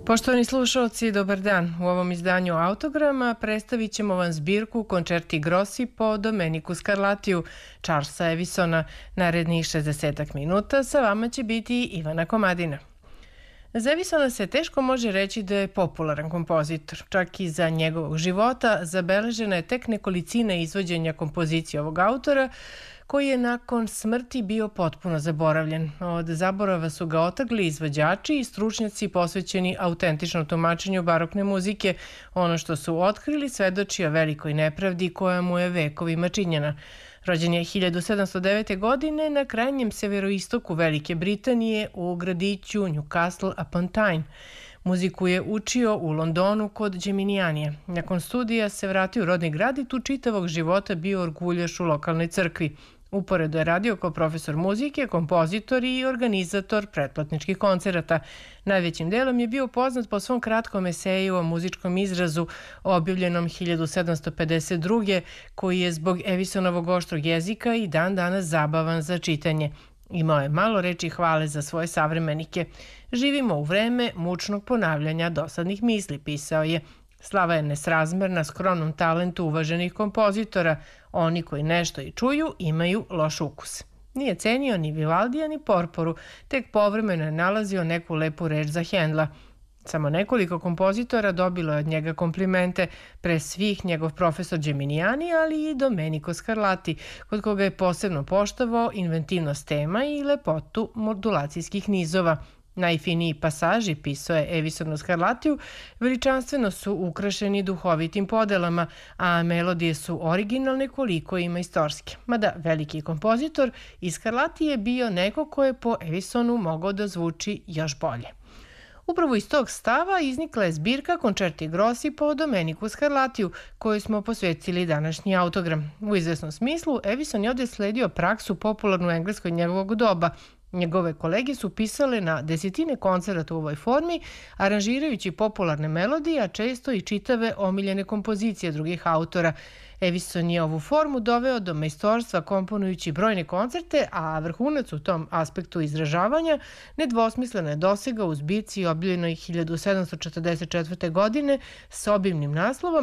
Poštovani slušalci, dobar dan. U ovom izdanju Autograma predstavit ćemo vam zbirku Concerti Grossi po Domeniku Scarlattiju, Charlesa Evisona. Narednih 60 minuta sa vama će biti Ivana Komadina. Za Evisona se teško može reći da je popularan kompozitor. Čak i za njegovog života zabeležena je tek nekolicina izvođenja kompozicije ovog autora, koji je nakon smrti bio potpuno zaboravljen. Od zaborava su ga otrgli izvođači i stručnjaci posvećeni autentičnom tumačenju barokne muzike. Ono što su otkrili svedoči o velikoj nepravdi koja mu je vekovima činjena. Rođen je 1709. godine na krajnjem severoistoku Velike Britanije u gradiću Newcastle upon Tyne. Muziku je učio u Londonu kod Geminijanija. Nakon studija se vratio u rodni grad i tu čitavog života bio orguljaš u lokalnoj crkvi. Uporedo je radio kao profesor muzike, kompozitor i organizator pretplatničkih koncerata. Najvećim delom je bio poznat po svom kratkom eseju o muzičkom izrazu objavljenom 1752. koji je zbog Evisonovog oštrog jezika i dan danas zabavan za čitanje. Imao je malo reči hvale za svoje savremenike. Živimo u vreme mučnog ponavljanja dosadnih misli, pisao je. Slava je nesrazmerna skromnom talentu uvaženih kompozitora. Oni koji nešto i čuju imaju loš ukus. Nije cenio ni Vivaldija ni Porporu, tek povremeno je nalazio neku lepu reč za Hendla. Samo nekoliko kompozitora dobilo je od njega komplimente, pre svih njegov profesor Geminijani, ali i Domenico Scarlatti, kod koga je posebno poštovao inventivnost tema i lepotu modulacijskih nizova. Najfiniji pasaži, pisao je Evison o Scarlattiju, veličanstveno su ukrašeni duhovitim podelama, a melodije su originalne koliko i majstorske. Mada veliki kompozitor i Scarlatti je bio neko ko je po Evisonu mogao da zvuči još bolje. Upravo iz tog stava iznikla je zbirka Concerti Grossi po Domeniku Scarlattiju, koju smo posvetili današnji autogram. U izvesnom smislu, Evison je ovdje sledio praksu popularnu u Engleskoj njegovog doba. Njegove kolege su pisale na desetine koncerata u ovoj formi, aranžirajući popularne melodije, a često i čitave omiljene kompozicije drugih autora. Evison je ovu formu doveo do majstorstva komponujući brojne koncerte, a vrhunac u tom aspektu izražavanja nedvosmisleno je dosegao u zbirci objavljenoj 1744. godine s obimnim naslovom